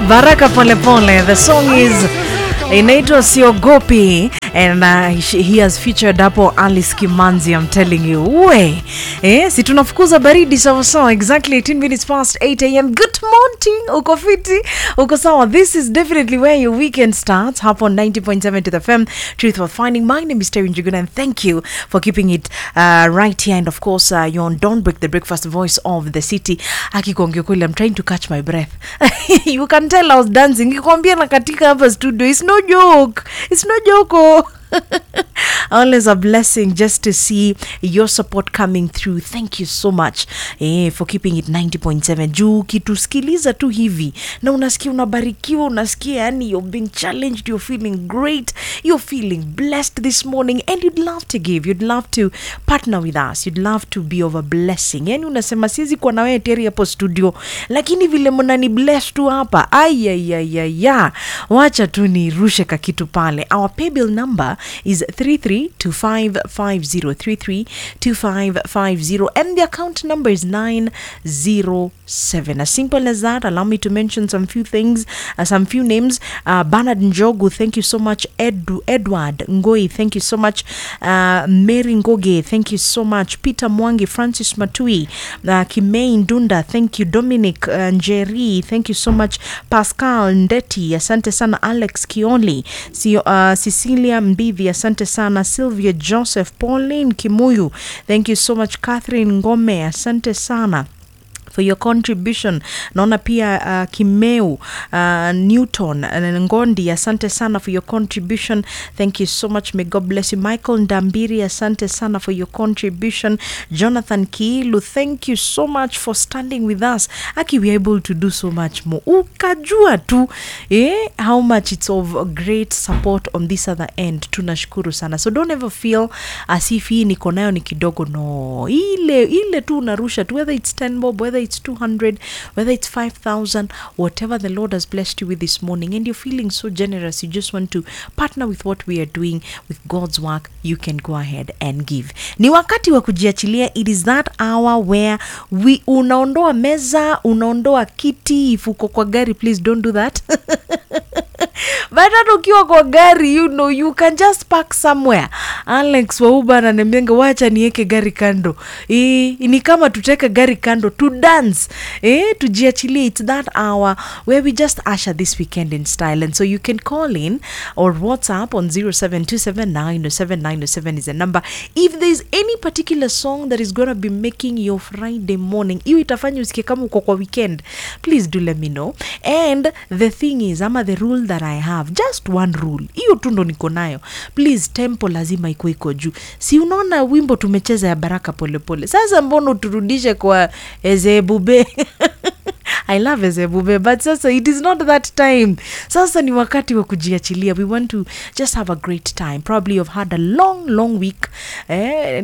Baraka Pole Pole. The song is inaitwa Siogopi, and he has featured hapo Alice Kimanzi. I'm telling you, si tunafukuza baridi sawa. Exactly 18 minutes past 8 a.m. Good morning, uko fiti, uko sawa. This is definitely where your weekend starts. Hapo 90.7 to the FM, Truth Worth Finding. My name is Terry Njuguna, and thank you for keeping it right here. And of course, you're on Don't Break the Breakfast, voice of the city. Akikuongea kweli, I'm trying to catch my breath. You can tell I was dancing. Nikwambia na katika hapa studio. It's no joke. It's no joke. Always a blessing just to see your support coming through. Thank you so much for keeping it 90.7. Juu kitusikiliza tu hivi na unasikia unabarikiwa, unasikia yani you're being challenged, you're feeling great, you're feeling blessed this morning, and you'd love to give, you'd love to partner with us, you'd love to be of a blessing. Yani unasema sizi kwa na wewe Terry hapo studio, lakini vile mnani bless tu hapa, wacha tu ni rushe kakitu pale. Our paybill number is 332550, 332550, and the account number is 907. As simple as that. Allow me to mention some few things, some few names. Bernard Njogu, thank you so much. Edward Ngoi, thank you so much. Mary Ngoge, thank you so much. Peter Mwangi, Francis Matui, Kimei Ndunda, thank you. Dominic Njeri, thank you so much. Pascal Ndeti, asante sana. Alex Kioli, Cecilia Mbivi, asante sana. Sylvia Joseph, Pauline Kimuyu, thank you so much. Catherine Ngome, asante sana for your contribution. Naona pia Kimeu Newton Ngondi, asante sana for your contribution. Thank you so much. May God bless you. Michael Ndambiri, asante sana for your contribution. Jonathan Kiilu, thank you so much for standing with us. Aki, we are able to do so much more. Ukajua tu how much it's of great support on this other end. Tunashukuru sana. So don't ever feel as if hii niko nayo ni kidogo. No, ile tu unarusha tu, whether it's 10 bob, whether it's 200, whether it's 5,000, whatever the Lord has blessed you with this morning, and you're feeling so generous, you just want to partner with what we are doing, with God's work, you can go ahead and give. Ni wakati wa kujiachilia. It is that hour where unaondoa meza, unaondoa kiti. If uko kwa gari, please don't do that. But ukiwa kwa gari, you can just park somewhere. Alex wa Uber ananiambia wacha niweke gari kando. Ni kama tuteke gari kando to dance. Tujiachilie. It's that hour where we just usher this weekend in style. And so you can call in or WhatsApp on 0727907907 is the number. If there's any particular song that is going to be making your Friday morning, iwe itafanya usikie kama uko kwa weekend, please do let me know. And the thing is, the rule that I have, just one rule, hiyo tu ndo niko nayo. Please, tempo lazima iko juu. Si unaona wimbo tumecheza ya Baraka Pole Pole, sasa mbono turudishe kwa Ezebube? I love Ezebube, but sasa it is not that time. Sasa ni wakati wa kujiachilia. We want to just have a great time. Probably you've had a long week.